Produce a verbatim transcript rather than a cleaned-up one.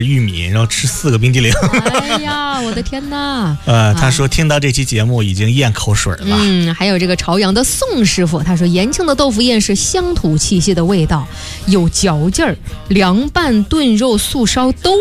玉米，然后吃四个冰激凌。 哎呀，我的天哪！ 呃，他说听到这期节目已经咽口水了。 嗯，还有这个朝阳的宋师傅，他说延庆的豆腐宴是乡土气息的味道，有嚼劲儿，凉拌炖肉素烧都